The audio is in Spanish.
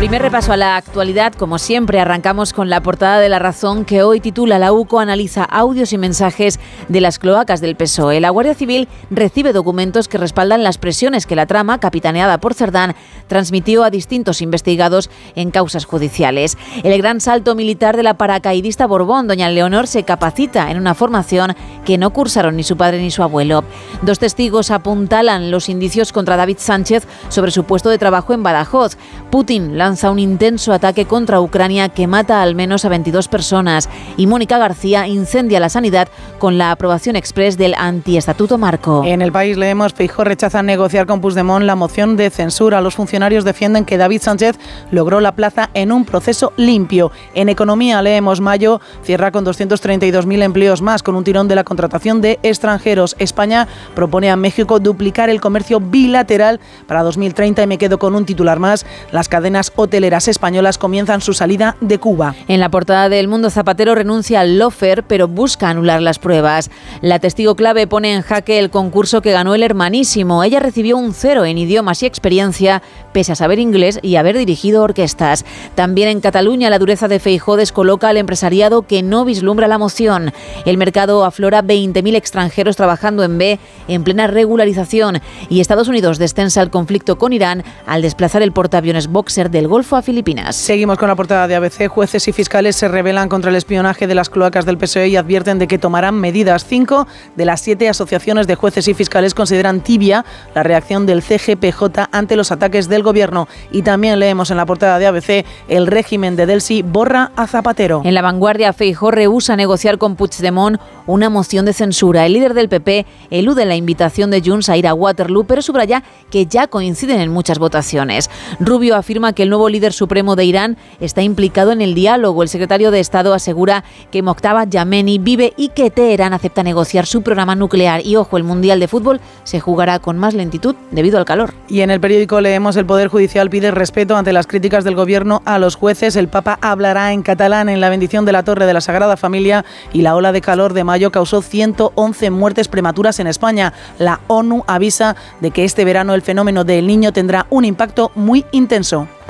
Primer repaso a la actualidad, como siempre, arrancamos con la portada de La Razón, que hoy titula: La UCO analiza audios y mensajes de las cloacas del PSOE. La Guardia Civil recibe documentos que respaldan las presiones que la trama, capitaneada por Cerdán, transmitió a distintos investigados en causas judiciales. El gran salto militar de la paracaidista Borbón, doña Leonor, se capacita en una formación que no cursaron ni su padre ni su abuelo. 2 testigos apuntalan los indicios contra David Sánchez sobre su puesto de trabajo en Badajoz. Putin lanza un intenso ataque contra Ucrania que mata al menos a 22 personas, y Mónica García incendia la sanidad con la aprobación exprés del antiestatuto marco. En El País leemos: Feijóo rechaza negociar con Puigdemont la moción de censura. Los funcionarios defienden que David Sánchez logró la plaza en un proceso limpio. En Economía leemos: Mayo cierra con 232.000 empleos más, con un tirón de la contratación de extranjeros. España propone a México duplicar el comercio bilateral para 2030, y me quedo con un titular más: las cadenas hoteleras españolas comienzan su salida de Cuba. En la portada de El Mundo, Zapatero renuncia al lawfare, pero busca anular las pruebas. La testigo clave pone en jaque el concurso que ganó el Hermanísimo. Ella recibió un 0 en idiomas y experiencia, pese a saber inglés y haber dirigido orquestas. También en Cataluña, la dureza de Feijóo descoloca al empresariado que no vislumbra la moción. El mercado aflora 20.000 extranjeros trabajando en B en plena regularización, y Estados Unidos descensa el conflicto con Irán al desplazar el portaaviones Boxer del Golfo a Filipinas. Seguimos con la portada de ABC. Jueces y fiscales se rebelan contra el espionaje de las cloacas del PSOE y advierten de que tomarán medidas. 5 de las 7 asociaciones de jueces y fiscales consideran tibia la reacción del CGPJ ante los ataques del gobierno. Y también leemos en la portada de ABC: el régimen de Delcy borra a Zapatero. En La Vanguardia, Feijóo rehúsa negociar con Puigdemont una moción de censura. El líder del PP elude la invitación de Junts a ir a Waterloo, pero subraya que ya coinciden en muchas votaciones. Rubio afirma que el nuevo líder supremo de Irán está implicado en el diálogo. El secretario de Estado asegura que Mojtaba Yameni vive y que Teherán acepta negociar su programa nuclear. Y ojo, el Mundial de Fútbol se jugará con más lentitud debido al calor. Y en El Periódico leemos: el Poder Judicial pide respeto ante las críticas del gobierno a los jueces. El Papa hablará en catalán en la bendición de la Torre de la Sagrada Familia. Y la ola de calor de mayo causó 111 muertes prematuras en España. La ONU avisa de que este verano el fenómeno del Niño tendrá un impacto muy intenso.